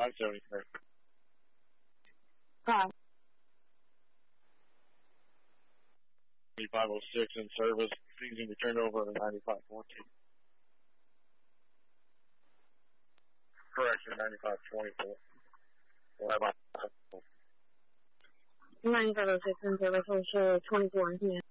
I-73. 506 in service. Please can be turned over to 9514. Correction, 9524. We'll have 9506 in service, hold show 24 and 10.